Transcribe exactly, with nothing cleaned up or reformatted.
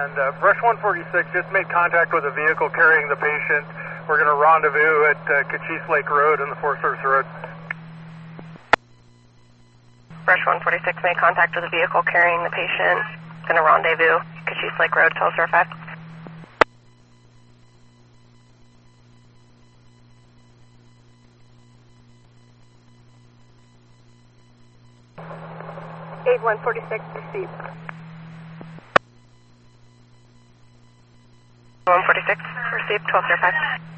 And uh, Brush one forty-six just made contact with a vehicle carrying the patient. We're going to rendezvous at uh, Cochise Lake Road and the Forest Service Road. Brush one forty-six made contact with a vehicle carrying the patient. Going to rendezvous, Cochise Lake Road, twelve zero five. eight one forty-six, received. one forty-six, received, twelve zero five.